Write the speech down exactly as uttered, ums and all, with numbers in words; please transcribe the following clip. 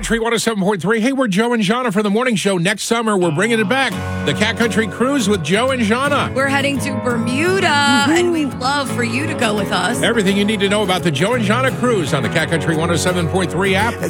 Country one oh seven point three. Hey, we're Joe and Jana for the morning show. Next summer, we're bringing it back. The Cat Country Cruise with Joe and Jana. We're heading to Bermuda, mm-hmm. and we'd love for you to go with us. Everything you need to know about the Joe and Jana Cruise on the Cat Country one oh seven point three app